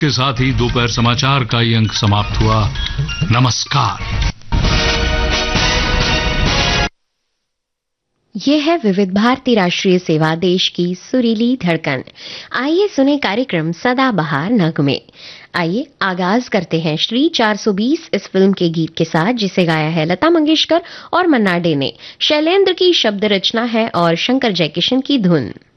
के साथ ही दोपहर समाचार का ये अंक समाप्त हुआ। नमस्कार। ये है विविध भारती राष्ट्रीय सेवा, देश की सुरीली धड़कन। आइए सुने कार्यक्रम सदाबहार नगमे। आइए आगाज करते हैं श्री 420 इस फिल्म के गीत के साथ, जिसे गाया है लता मंगेशकर और मन्ना डे ने। शैलेंद्र की शब्द रचना है और शंकर जयकिशन की धुन।